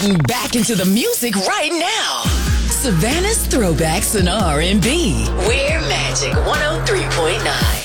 getting back into the music right now. Savannah's Throwbacks and R&B. We're Magic 103.9.